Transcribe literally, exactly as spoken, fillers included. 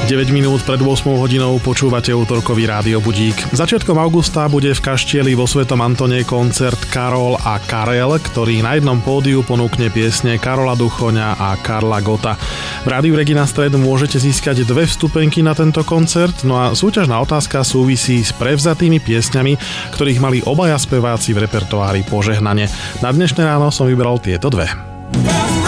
deväť minút pred ôsmou hodinou počúvate útorkový rádio budík. Začiatkom augusta bude v Kaštieli vo Svetom Antone koncert Karol a Karel, ktorý na jednom pódiu ponúkne piesne Karola Duchoňa a Karla Gotta. V rádiu Regina Stred môžete získať dve vstupenky na tento koncert, no a súťažná otázka súvisí s prevzatými piesňami, ktorých mali obaja speváci v repertoári požehnanie. Na dnešné ráno som vybral tieto dve.